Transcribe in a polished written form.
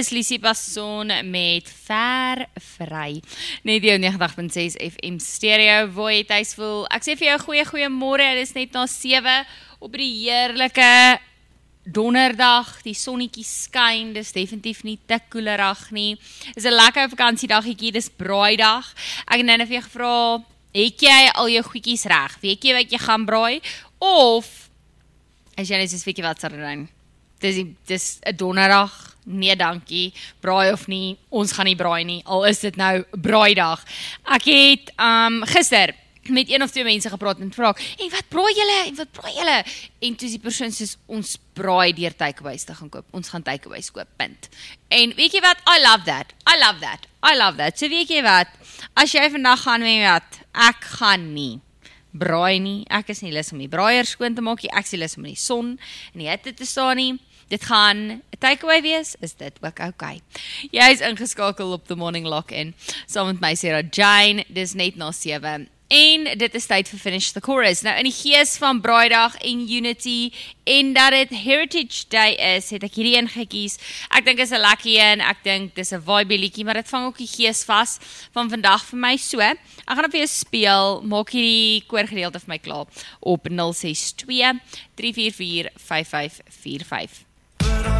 is Lisie Passon met Ver Vry. Net jou 90.6 FM stereo, waar jy thuis voel. Ek sê vir jou goeiemôre, dit is net na 7 op die heerlike donderdag, die sonnetjie skyn, dis definitief nie te koelerig nie. Dis 'n lekker vakansiedaggetjie, dis braaidag. Ek het nou vir jou gevra, het jy al jou goedjies reg? Weet jy wat jy gaan braai? Of as jy net soos weet jy wat sal doen? Dis 'n donderdag. Nee, dankie, braai of nie, ons gaan nie braai nie, al is dit nou braaidag. Ek het gister met 1 of 2 mense gepraat en vraag, en wat braai julle? En toe die persoon soos, ons braai deur takeaways te gaan koop, ons gaan takeaways koop, punt. En weet jy wat, I love that, so weet jy wat, as jy vandag gaan, weet jy wat, ek gaan nie braai nie, ek is nie lus om die braaier skoon te maak nie, ek is nie lus om in die son en die hitte te staan nie, dit gaan 'n takeaway wees, is dit ook okay. Jy is ingeskakel op The Morning Lock-in, saam met my Sarah Jane, dis net na 7, en dit is tyd vir Finish the Chorus. Nou in die gees van braaidag en Unity, en dat dit Heritage Day is, het ek hierdie een gekies. Ek dink is 'n lekker een, ek dink dis 'n vibe liedjie, maar dit vang ook die gees vas van vandag vir my so. Ek gaan op vir jou speel, maak hierdie koorgedeelte vir my klaar op 062 344 5545.